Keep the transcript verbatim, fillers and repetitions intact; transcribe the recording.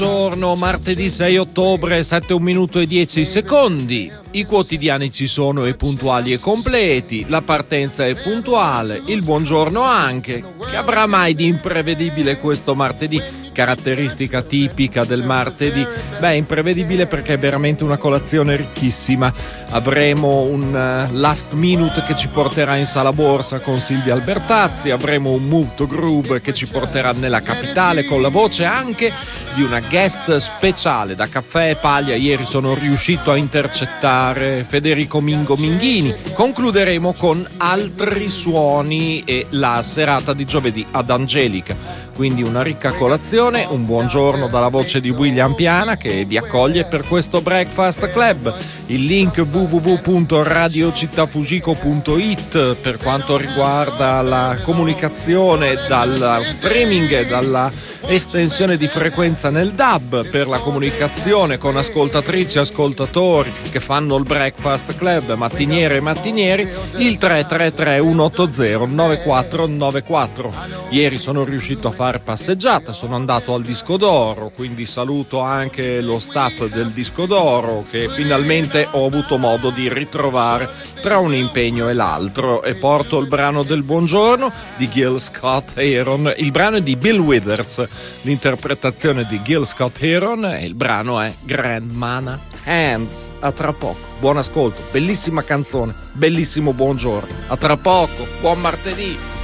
Buongiorno, martedì sei ottobre, sette un minuto e dieci secondi. I quotidiani ci sono e puntuali e completi, la partenza è puntuale, il buongiorno anche. Che avrà mai di imprevedibile questo martedì? Caratteristica tipica del martedì? Beh, imprevedibile perché è veramente una colazione ricchissima. Avremo un uh, last minute che ci porterà in sala borsa con Silvia Albertazzi, avremo un Move to Groove che ci porterà nella capitale con la voce anche di una guest speciale da Caffè e Paglia. Ieri sono riuscito a intercettare Federico Mingo Minghini. Concluderemo con altri suoni e la serata di giovedì ad Angelica. Quindi una ricca colazione, un buongiorno dalla voce di William Piana che vi accoglie per questo Breakfast Club. Il link w w w punto radio città fugico punto i t per quanto riguarda la comunicazione dal streaming e dalla estensione di frequenza nel D A B, per la comunicazione con ascoltatrici e ascoltatori che fanno il Breakfast Club, mattiniere e mattinieri, il tre tre tre uno otto zero nove quattro nove quattro. Ieri sono riuscito a fare passeggiata, sono andato al Disco d'Oro, quindi saluto anche lo staff del Disco d'Oro che finalmente ho avuto modo di ritrovare tra un impegno e l'altro, e porto il brano del buongiorno di Gil Scott-Heron. Il brano è di Bill Withers, l'interpretazione di Gil Scott-Heron, e il brano è Grandma Hands. A tra poco, buon ascolto, bellissima canzone, bellissimo buongiorno, a tra poco, buon martedì.